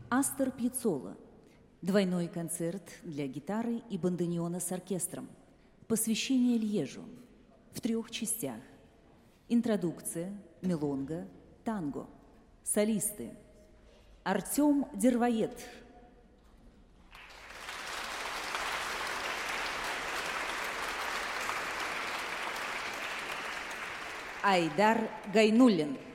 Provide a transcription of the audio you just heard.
Астор Пьяццола. Двойной концерт для гитары и бандонеона с оркестром. Посвящение Льежу. В 3 частях. Интродукция, мелонга, танго. Солисты. Артем Дервоед. Айдар Гайнуллин.